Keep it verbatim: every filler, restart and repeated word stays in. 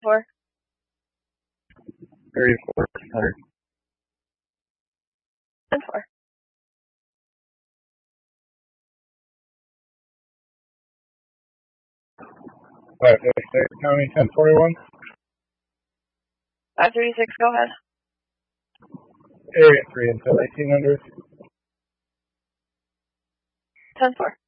four. thirty-four hundred. ten four. five thirty-six, County ten forty-one. five thirty-six, go ahead. Area three until eighteen hundred. ten four.